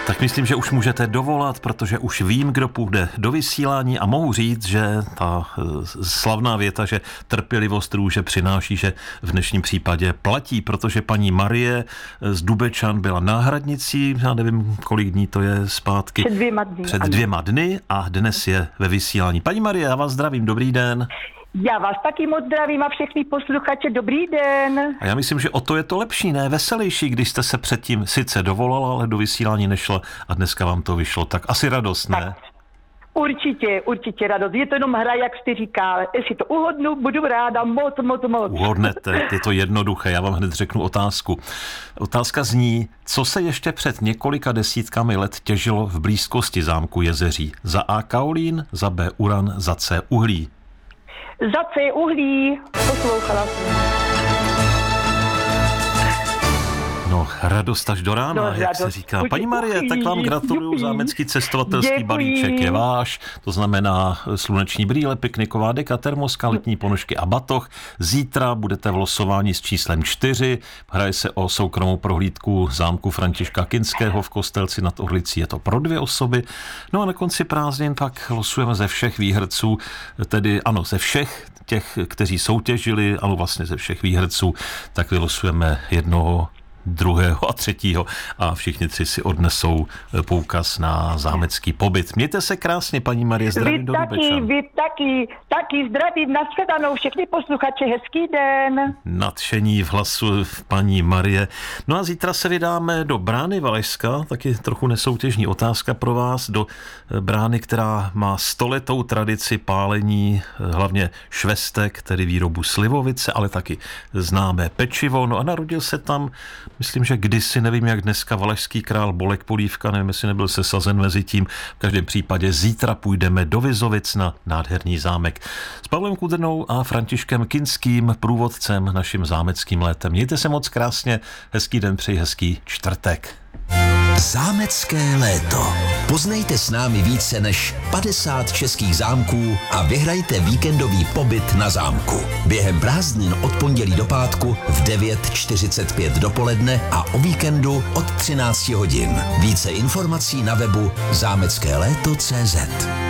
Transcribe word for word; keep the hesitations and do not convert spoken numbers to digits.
Tak myslím, že už můžete dovolat, protože už vím, kdo půjde do vysílání a mohu říct, že ta slavná věta, že trpělivost růže přináší, že v dnešním případě platí, protože paní Marie z Dubečan byla náhradnicí, já nevím, kolik dní to je zpátky. Před dvěma dny. Před dvěma dny a dnes je ve vysílání. Paní Marie, já vás zdravím, dobrý den. Já vás taky moc zdravím a všechny posluchače, dobrý den. A já myslím, že o to je to lepší, ne veselější, když jste se předtím sice dovolala, ale do vysílání nešla a dneska vám to vyšlo. Tak asi radost, ne? Tak, určitě, určitě radost. Je to jenom hra, jak jste říkal. Jestli to uhodnu, budu ráda moc, moc, moc. Uhodnete, je to jednoduché, já vám hned řeknu otázku. Otázka zní, co se ještě před několika desítkami let těžilo v blízkosti zámku Jezeří? Za A kaolín, za B uran, za C uhlí. Za C uhlí, poslouchala jsem. No, radost až do rána, no, jak radost. se říká. Paní Marie, tak vám gratuluju, zámecký cestovatelský Děkuji. balíček je váš, to znamená sluneční brýle, pikniková deka, termoska, letní ponožky a batoh. Zítra budete v losování s číslem čtyři, hraje se o soukromou prohlídku zámku Františka Kinského v Kostelci nad Orlicí, je to pro dvě osoby. No a na konci prázdnin pak losujeme ze všech výherců, tedy ano, ze všech těch, kteří soutěžili, ano vlastně ze všech výherců, tak vylosujeme jednoho, druhého a třetího a všichni tři si odnesou poukaz na zámecký pobyt. Mějte se krásně, paní Marie, zdravím do Dubečan. Vy taky, taky zdravím, nashledanou všechny posluchače, hezký den. Nadšení v hlasu v paní Marie. No a zítra se vydáme do Brány Valašska, taky trochu nesoutěžní otázka pro vás, do Brány, která má stoletou tradici pálení hlavně švestek, tedy výrobu slivovice, ale taky známé pečivo. No a narodil se tam, myslím, že kdysi, nevím jak dneska, valašský král Bolek Polívka, nevím, jestli nebyl sesazen mezi tím. V každém případě zítra půjdeme do Vizovic na nádherný zámek s Pavlem Kudrnou a Františkem Kinským, průvodcem naším zámeckým létem. Mějte se moc krásně, hezký den, přeji hezký čtvrtek. Zámecké léto. Poznejte s námi více než padesát českých zámků a vyhrajte víkendový pobyt na zámku. Během prázdnin od pondělí do pátku v devět čtyřicet pět dopoledne a o víkendu od třináct hodin. Více informací na webu zámecké léto tečka cé zet.